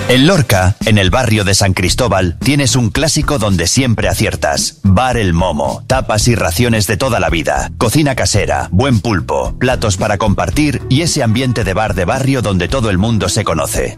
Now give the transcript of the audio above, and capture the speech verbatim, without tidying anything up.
En Lorca, en el barrio de San Cristóbal, tienes un clásico donde siempre aciertas. Bar El Momo, tapas y raciones de toda la vida, cocina casera, buen pulpo, platos para compartir y ese ambiente de bar de barrio donde todo el mundo se conoce.